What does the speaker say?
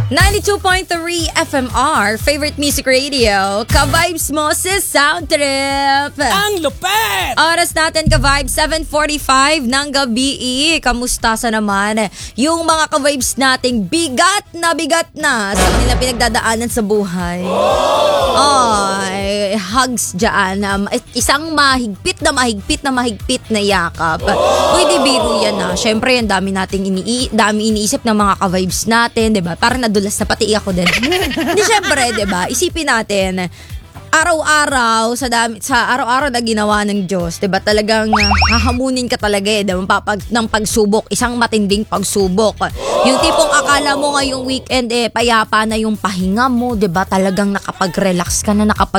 92.3 FMR, favorite music radio. Ka-vibes mo sa Sound Trip. Ang lupet! Oras natin ka-vibes, 7:45 ng gabi. Kamusta sa naman yung mga ka-vibes nating bigat na sa kanilang pinagdadaanan sa buhay? Ay, hugs dyan. Isang mahigpit na yakap. Pwede biro yan na. Syempre, yan dami iniisip ng mga ka-vibes natin, diba? Parang nadulas na pati ako din. Hindi, syempre, diba? Isipin natin, araw-araw sa araw-araw na ginawa ng Diyos, 'di ba? Talagang hahamunin ka talaga ng pagsubok, isang matinding pagsubok. Yung tipong akala mo ngayong weekend payapa na yung pahinga mo, 'di ba? Talagang nakapag-relax ka na,